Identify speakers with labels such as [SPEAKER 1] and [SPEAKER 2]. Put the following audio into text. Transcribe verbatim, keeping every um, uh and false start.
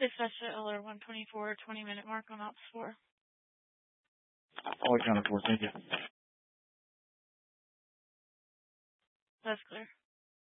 [SPEAKER 1] Dispatch to L R one twenty-four, twenty minute mark on Ops four.
[SPEAKER 2] All accounted for, thank you.
[SPEAKER 1] That's clear.